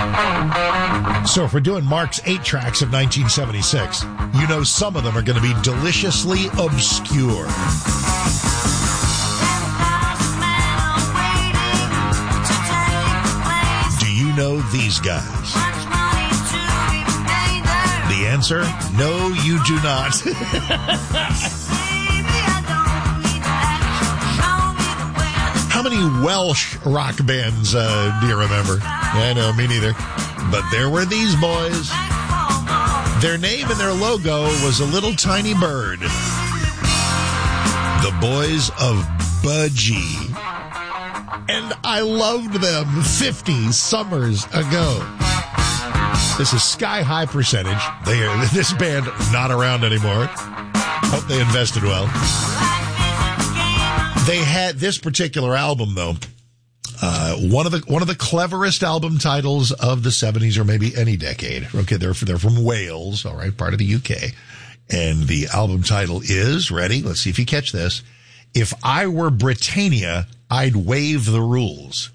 So if we're doing Mark's 8 tracks of 1976, you know some of them are going to be deliciously obscure. Do you know these guys? The answer, no, you do not. How many Welsh rock bands do you remember? I know, me neither. But there were these boys. Their name and their logo was a little tiny bird. The Boys of Budgie. And I loved them 50 summers ago. This is Sky High Percentage. This band not around anymore. Hope they invested well. They had this particular album, though. One of the cleverest album titles of the 70s or maybe any decade. Okay, they're from Wales, all right, part of the UK. And the album title is, ready? Let's see if you catch this. If I Were Britannia, I'd Waive the Rules.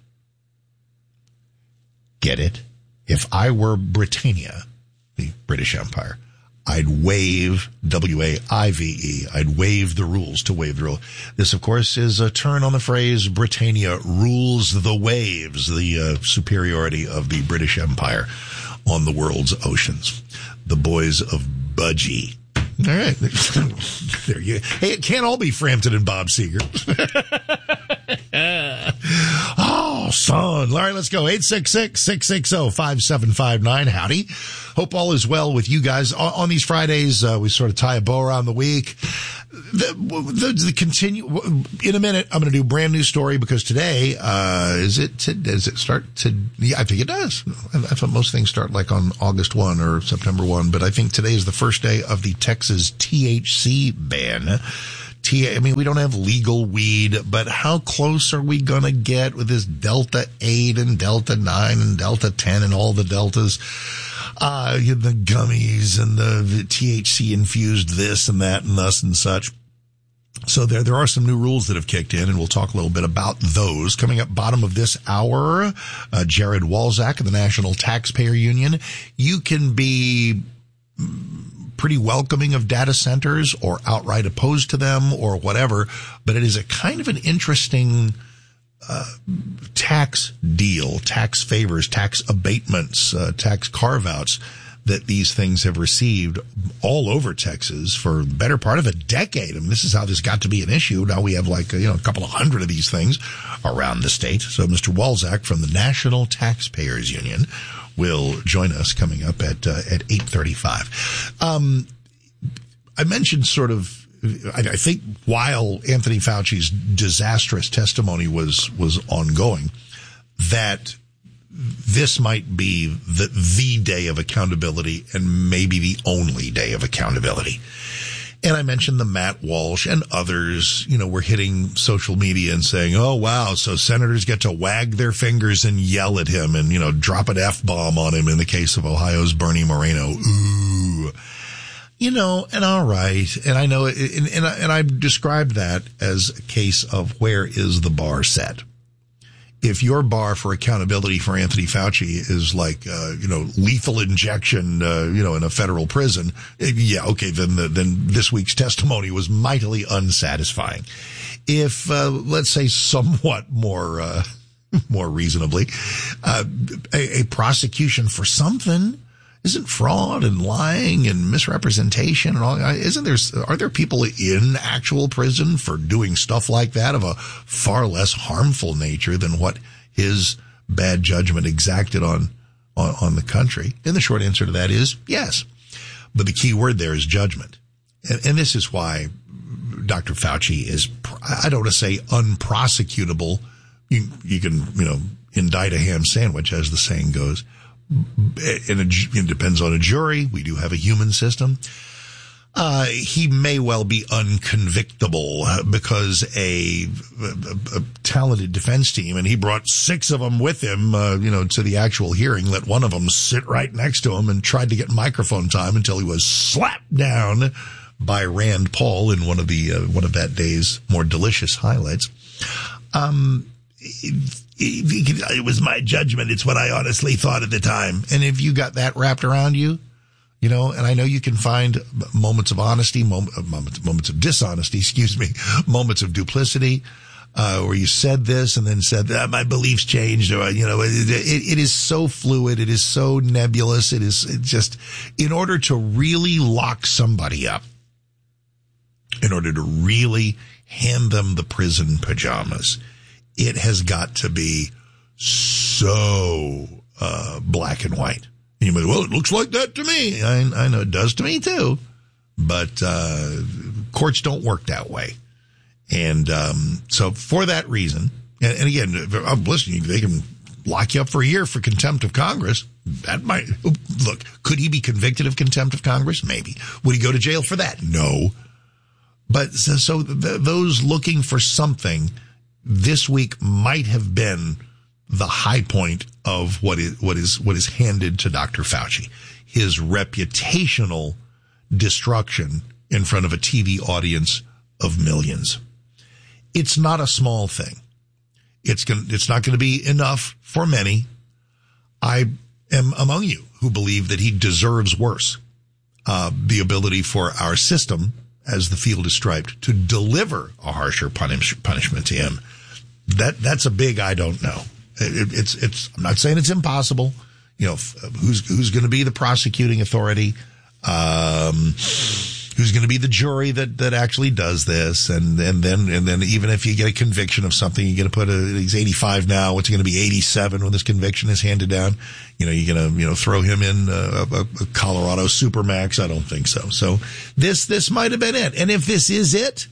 Get it? If I were Britannia, the British Empire, I'd waive, W-A-I-V-E, I'd waive the rules, to waive the rule. This, of course, is a turn on the phrase Britannia rules the waves, the superiority of the British Empire on the world's oceans. The Boys of Budgie. All right. There you go. Hey, it can't all be Frampton and Bob Seger. Oh, son. All right, let's go. 866-660-5759. Howdy. Hope all is well with you guys. On these Fridays, we sort of tie a bow around the week. The continue in a minute. I'm going to do a brand new story because today, does it start to? Yeah, I think it does. I thought most things start like on August 1 or September 1, but I think today is the first day of the Texas THC ban. I mean, we don't have legal weed, but how close are we going to get with this Delta 8 and Delta 9 and Delta 10 and all the Deltas? The gummies and the THC infused this and that and thus and such. So there are some new rules that have kicked in, and we'll talk a little bit about those. Coming up bottom of this hour, Jared Walczak of the National Taxpayer Union. You can be pretty welcoming of data centers or outright opposed to them or whatever, but it is a kind of an interesting tax deal, tax favors, tax abatements, tax carve-outs that these things have received all over Texas for the better part of a decade. I mean, this is how this got to be an issue. Now we have like, a couple of hundred of these things around the state. So Mr. Walczak from the National Taxpayers Union will join us coming up at 8:35. I mentioned sort of, I think while Anthony Fauci's disastrous testimony was ongoing, that this might be the day of accountability and maybe the only day of accountability. And I mentioned the Matt Walsh and others, were hitting social media and saying, oh, wow, so senators get to wag their fingers and yell at him and, drop an F-bomb on him in the case of Ohio's Bernie Moreno. Ooh. And all right. And I know, and I described that as a case of where is the bar set? If your bar for accountability for Anthony Fauci is like, lethal injection, in a federal prison, yeah, okay, then this week's testimony was mightily unsatisfying. If, let's say somewhat more reasonably, a prosecution for something isn't fraud and lying and misrepresentation and all. Are there people in actual prison for doing stuff like that of a far less harmful nature than what his bad judgment exacted on the country? And the short answer to that is yes. But the key word there is judgment. And this is why Dr. Fauci is, I don't want to say unprosecutable. You can, indict a ham sandwich, as the saying goes. And it depends on a jury. We do have a human system. He may well be unconvictable because a talented defense team, and he brought 6 of them with him, to the actual hearing, let one of them sit right next to him and tried to get microphone time until he was slapped down by Rand Paul in one of that day's more delicious highlights. it was my judgment. It's what I honestly thought at the time. And if you got that wrapped around you, you know, and I know you can find moments of honesty, moments of dishonesty, moments of duplicity, where you said this and then said that my beliefs changed, or, you know, it is so fluid. It is so nebulous. It just, in order to really lock somebody up, in order to really hand them the prison pajamas, it has got to be so black and white. And you might, well, it looks like that to me. I know it does to me too, but courts don't work that way. And so for that reason, and again, I'm listening, they can lock you up for a year for contempt of Congress. That might, look, could he be convicted of contempt of Congress? Maybe. Would he go to jail for that? No. But so those looking for something this week might have been the high point of what is handed to Dr. Fauci. His reputational destruction in front of a TV audience of millions. It's not a small thing. It's not going to be enough for many. I am among you who believe that he deserves worse. The ability for our system, as the field is striped, to deliver a harsher punishment to him. That's a big I don't know. I'm not saying it's impossible. You know, who's going to be the prosecuting authority? Who's going to be the jury that actually does this? And then even if you get a conviction of something, you're going to he's 85 now. What's he going to be 87 when this conviction is handed down? You know, you're going to, throw him in a Colorado Supermax. I don't think so. So this might have been it. And if this is it,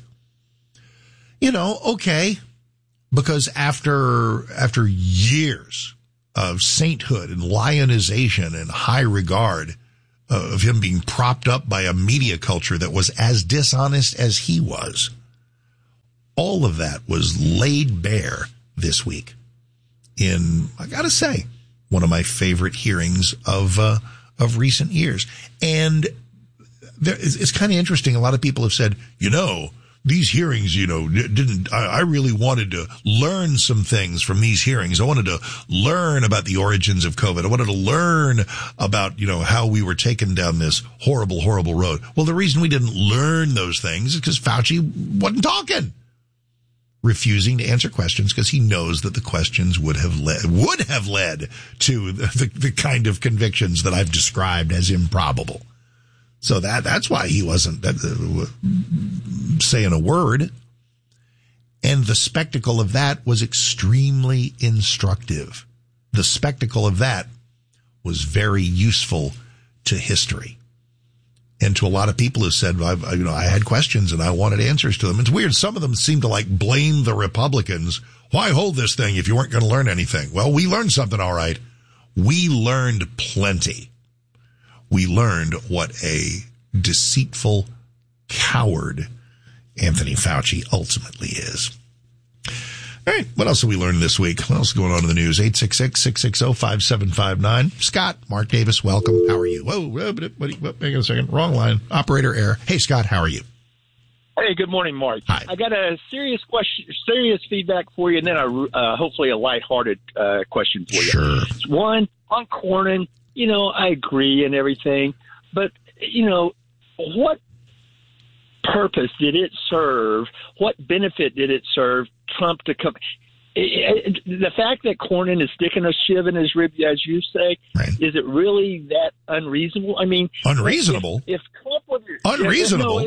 okay. Because after years of sainthood and lionization and high regard of him being propped up by a media culture that was as dishonest as he was, all of that was laid bare this week in, I gotta say, one of my favorite hearings of recent years. And it's kind of interesting. A lot of people have said, these hearings, I really wanted to learn some things from these hearings. I wanted to learn about the origins of COVID. I wanted to learn about, how we were taken down this horrible, horrible road. Well, the reason we didn't learn those things is because Fauci wasn't talking, refusing to answer questions because he knows that the questions would have led to the kind of convictions that I've described as improbable. So that's why he wasn't saying a word. And the spectacle of that was extremely instructive. The spectacle of that was very useful to history. And to a lot of people who said, I had questions and I wanted answers to them. It's weird. Some of them seem to blame the Republicans. Why hold this thing if you weren't going to learn anything? Well, we learned something, all right. We learned plenty. We learned what a deceitful coward Anthony Fauci ultimately is. All right. What else have we learned this week? What else is going on in the news? 866-660-5759. Scott, Mark Davis, welcome. How are you? Whoa, hang on a second. Wrong line. Operator error. Hey, Scott, how are you? Hey, good morning, Mark. Hi. I got a serious question, serious feedback for you, and then hopefully a lighthearted question for you. Sure. One, on Cornyn, I agree and everything, but, what purpose did it serve? What benefit did it serve Trump to come? The fact that Cornyn is sticking a shiv in his rib, as you say, right. Is it really that unreasonable? I mean, unreasonable. If Trump would unreasonable.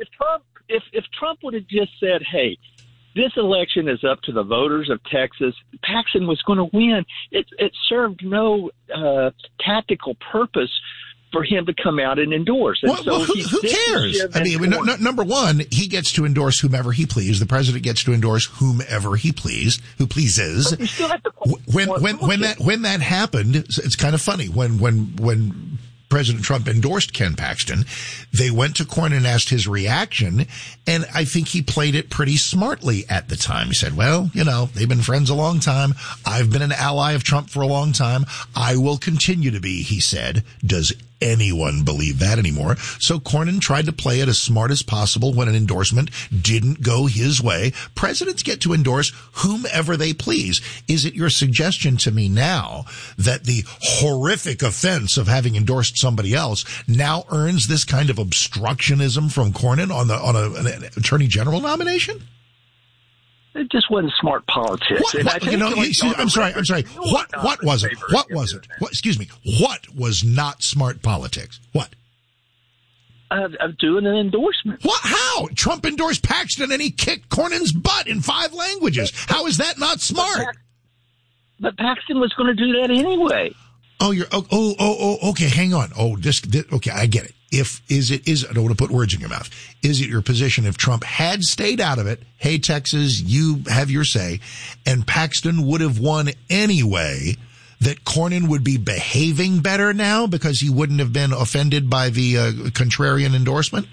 If Trump would have just said, "Hey, this election is up to the voters of Texas," Paxton was going to win. It served no tactical purpose for him to come out and endorse. And who cares? I mean, number one, he gets to endorse whomever he pleases. The president gets to endorse whomever he pleases. But you still have to when that happened, it's kind of funny when President Trump endorsed Ken Paxton, they went to Cornyn and asked his reaction, and I think he played it pretty smartly at the time. He said, well, they've been friends a long time. I've been an ally of Trump for a long time. I will continue to be, he said. Does anyone believe that anymore. So Cornyn tried to play it as smart as possible when an endorsement didn't go his way. Presidents get to endorse whomever they please. Is it your suggestion to me now that the horrific offense of having endorsed somebody else now earns this kind of obstructionism from Cornyn on an attorney general nomination? It just wasn't smart politics. I'm sorry. What was it? What was it? Excuse me. What was not smart politics? What? Of doing an endorsement. What? How? Trump endorsed Paxton and he kicked Cornyn's butt in 5 languages. How is that not smart? But Paxton was going to do that anyway. Okay, hang on. Okay, I get it. I don't want to put words in your mouth. Is it your position if Trump had stayed out of it, hey, Texas, you have your say, and Paxton would have won anyway, that Cornyn would be behaving better now because he wouldn't have been offended by the contrarian endorsement?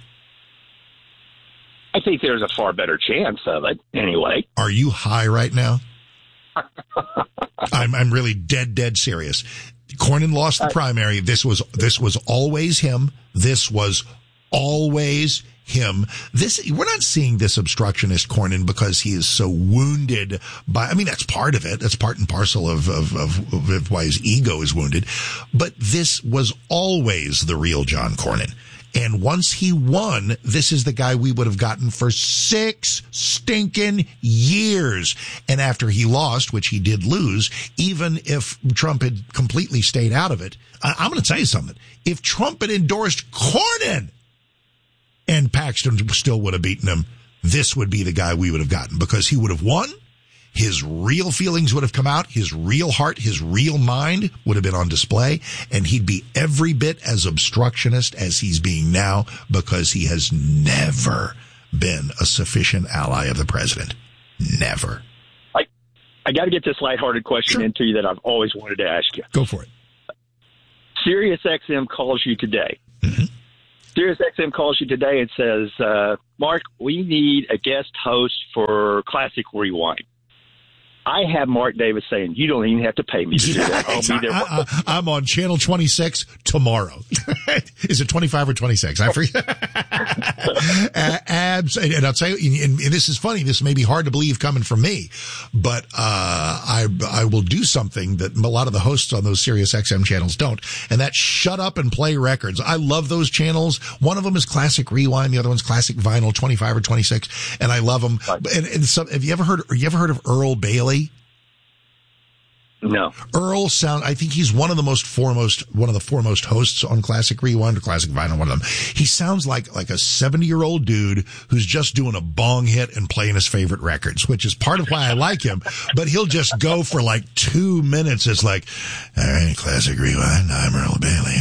I think there's a far better chance of it anyway. Are you high right now? I'm really dead serious. Cornyn lost the primary. This was always him. This was always him. We're not seeing this obstructionist Cornyn because he is so wounded by, that's part of it. That's part and parcel of why his ego is wounded. But this was always the real John Cornyn. And once he won, this is the guy we would have gotten for 6 stinking years. And after he lost, which he did lose, even if Trump had completely stayed out of it, I'm going to tell you something. If Trump had endorsed Cornyn and Paxton still would have beaten him, this would be the guy we would have gotten because he would have won. His real feelings would have come out. His real heart, his real mind would have been on display. And he'd be every bit as obstructionist as he's being now because he has never been a sufficient ally of the president. Never. I got to get this lighthearted question into you that I've always wanted to ask you. Go for it. Sirius XM calls you today. Mm-hmm. Sirius XM calls you today and says, Mark, we need a guest host for Classic Rewind. I have Mark Davis saying, you don't even have to pay me to do that. I'll be there. I'm on channel 26 tomorrow. Is it 25 or 26? I forget. And I'll tell you, and this is funny. This may be hard to believe coming from me, but I will do something that a lot of the hosts on those Sirius XM channels don't, and that's shut up and play records. I love those channels. One of them is Classic Rewind. The other one's Classic Vinyl, 25 or 26, and I love them. And so, have you ever heard of Earl Bailey? No. Earl I think he's one of the foremost hosts on Classic Rewind or Classic Vinyl, one of them. He sounds like a 70-year-old dude who's just doing a bong hit and playing his favorite records, which is part of why I like him. But he'll just go for like 2 minutes. It's like, all right, Classic Rewind, I'm Earl Bailey.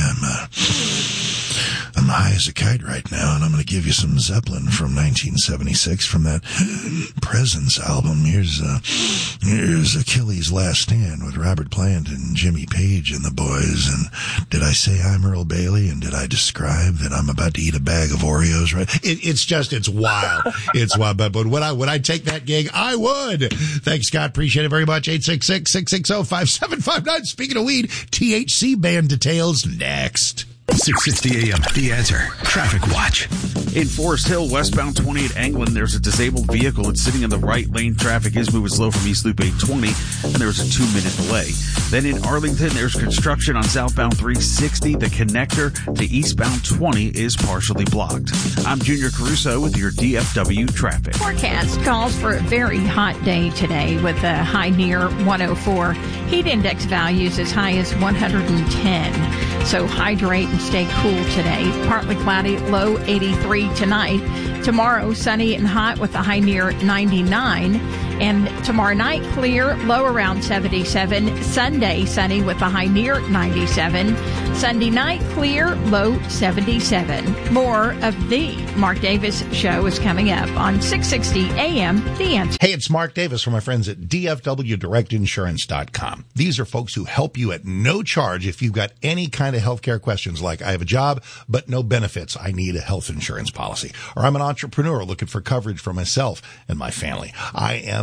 I'm high as a kite right now, and I'm going to give you some Zeppelin from 1976 from that Presence album. Here's Achilles' Last Stand with Robert Plant and Jimmy Page and the boys. And did I say I'm Earl Bailey? And did I describe that I'm about to eat a bag of Oreos? Right? It's wild. It's wild. But would I take that gig? I would. Thanks, Scott. Appreciate it very much. 866-660-5759. Speaking of weed, THC ban details next. 660 AM, The Answer. Traffic Watch. In Forest Hill, westbound 20 at Anglin, there's a disabled vehicle. It's sitting in the right lane. Traffic is moving slow from East Loop 820, and there's a 2-minute delay. Then in Arlington, there's construction on southbound 360. The connector to eastbound 20 is partially blocked. I'm Junior Caruso with your DFW traffic. Forecast calls for a very hot day today with a high near 104. Heat index values as high as 110. So hydrate and stay cool today. Partly cloudy, low 83 tonight. Tomorrow, sunny and hot with a high near 99. And tomorrow night, clear, low around 77. Sunday, sunny with a high near 97. Sunday night, clear, low 77. More of the Mark Davis Show is coming up on 660 AM, The Answer. Hey, it's Mark Davis from my friends at DFWDirectInsurance.com. These are folks who help you at no charge if you've got any kind of healthcare questions like, I have a job, but no benefits. I need a health insurance policy. Or I'm an entrepreneur looking for coverage for myself and my family. I am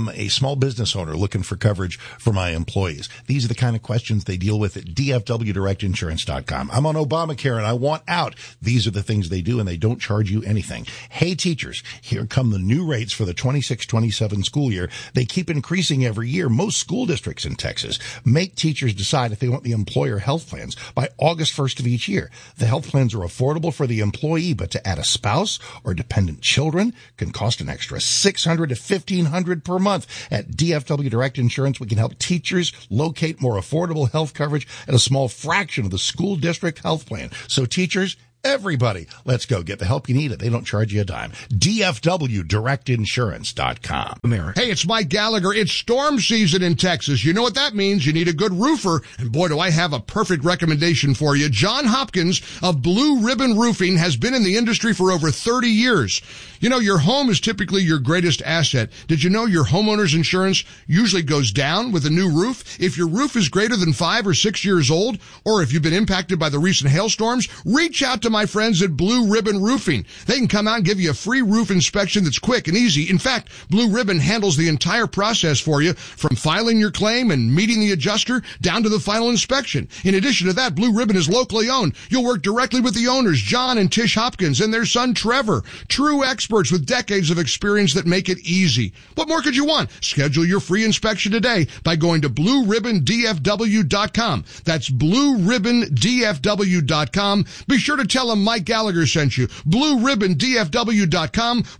am a small business owner looking for coverage for my employees. These are the kind of questions they deal with at DFWDirectInsurance.com. I'm on Obamacare and I want out. These are the things they do, and they don't charge you anything. Hey, teachers, here come the new rates for the 26-27 school year. They keep increasing every year. Most school districts in Texas make teachers decide if they want the employer health plans by August 1st of each year. The health plans are affordable for the employee, but to add a spouse or dependent children can cost an extra $600 to $1,500 per month. At DFW Direct Insurance, we can help teachers locate more affordable health coverage at a small fraction of the school district health plan. So teachers, everybody, let's go get the help you need. They don't charge you a dime. DFWDirectInsurance.com. America. Hey, it's Mike Gallagher. It's storm season in Texas. You know what that means. You need a good roofer. And boy, do I have a perfect recommendation for you. John Hopkins of Blue Ribbon Roofing has been in the industry for over 30 years. You know, your home is typically your greatest asset. Did you know your homeowner's insurance usually goes down with a new roof? If your roof is greater than 5 or 6 years old, or if you've been impacted by the recent hailstorms, reach out to my friends at Blue Ribbon Roofing. They can come out and give you a free roof inspection that's quick and easy. In fact, Blue Ribbon handles the entire process for you, from filing your claim and meeting the adjuster down to the final inspection. In addition to that, Blue Ribbon is locally owned. You'll work directly with the owners, John and Tish Hopkins, and their son Trevor. True experts with decades of experience that make it easy. What more could you want? Schedule your free inspection today by going to BlueRibbonDFW.com. That's BlueRibbonDFW.com. Be sure to tell them Mike Gallagher sent you. BlueRibbonDFW.com.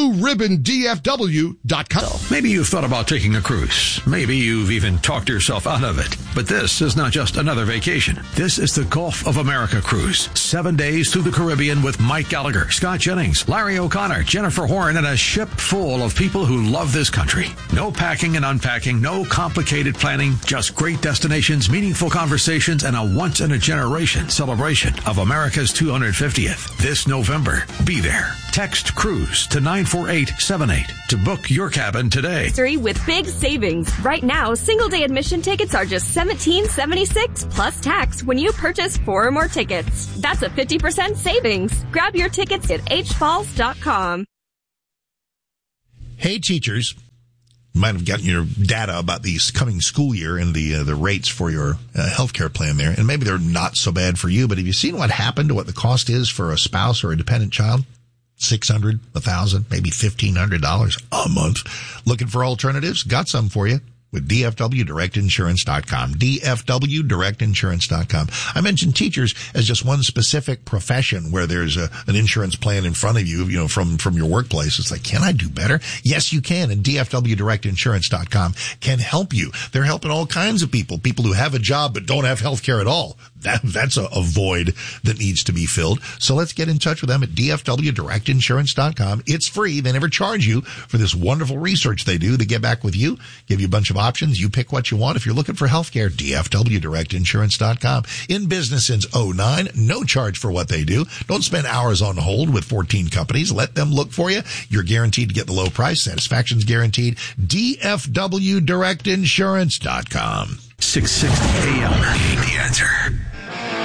BlueRibbonDFW.com. Maybe you've thought about taking a cruise. Maybe you've even talked yourself out of it. But this is not just another vacation. This is the Gulf of America cruise. 7 days through the Caribbean with Mike Gallagher, Scott Jennings, Larry O'Connor, Jennifer Horn, and a ship full of people who love this country. No packing and unpacking, no complicated planning, just great destinations, meaningful conversations, and a once-in-a-generation celebration of America's 250th. This November, be there. Text CRUISE to 94878 to book your cabin today. With big savings. Right now, single-day admission tickets are just $17.76 plus tax when you purchase 4 or more tickets. That's a 50% savings. Grab your tickets at hfalls.com. Hey, teachers. You might have gotten your data about the coming school year and the rates for your healthcare plan there, and maybe they're not so bad for you, but have you seen what happened to what the cost is for a spouse or a dependent child? $600, $1,000, maybe $1,500 a month. Looking for alternatives? Got some for you with DFWDirectInsurance.com. DFWDirectInsurance.com. I mentioned teachers as just one specific profession where there's an insurance plan in front of you, from your workplace. It's like, can I do better? Yes, you can. And DFWDirectInsurance.com can help you. They're helping all kinds of people who have a job but don't have health care at all. That's a void that needs to be filled. So let's get in touch with them at DFWDirectInsurance.com. It's free. They never charge you for this wonderful research they do. They get back with you, give you a bunch of options. You pick what you want. If you're looking for health care, DFWDirectInsurance.com. In business since 2009. No charge for what they do. Don't spend hours on hold with 14 companies. Let them look for you. You're guaranteed to get the low price. Satisfaction's guaranteed. DFWDirectInsurance.com. 660 AM. The Answer.